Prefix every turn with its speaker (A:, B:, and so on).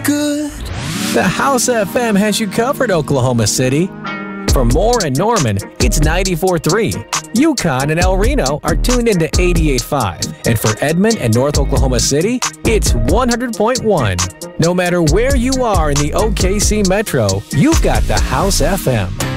A: good. The House FM has you covered, Oklahoma City. For Moore and Norman, it's 94.3. Yukon and El Reno are tuned into 88.5. And for Edmond and North Oklahoma City, it's 100.1. No matter where you are in the OKC Metro, you've got the House FM.